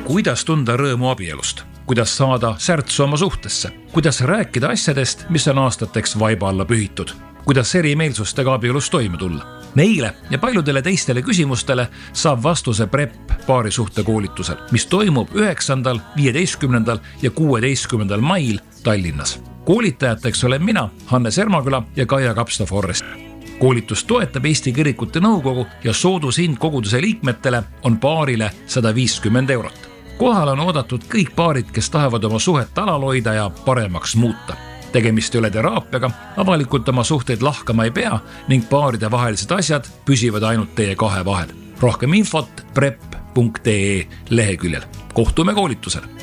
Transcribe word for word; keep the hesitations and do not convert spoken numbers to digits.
kuidas tunda rõõmu abielust, kuidas saada särtsu oma suhtesse, kuidas rääkida asjadest, mis on aastateks vaiba alla pühitud, kuidas erimeelsustega abielus toime tulla. Neile ja paljudele teistele küsimustele saab vastuse P R E P paarisuhte koolitusel, mis toimub üheksandal, viieteistkümnendal ja kuueteistkümnendal mail Tallinnas. Koolitajateks olen mina, Hannes Ermaküla ja Kaia Kapsta-Forrest. Koolitus toetab Eesti Kirikute Nõukogu ja soodushind koguduse liikmetele on paarile sada viiskümmend eurot. Kohal on oodatud kõik paarid, kes tahavad oma suhet alal hoida ja paremaks muuta. Tegemist ei ole teraapiaga, avalikult oma suhteid lahkama ei pea ning paaride vahelised asjad püsivad ainult teie kahe vahel. Rohkem infot prep punkt ee leheküljel. Kohtume koolitusel.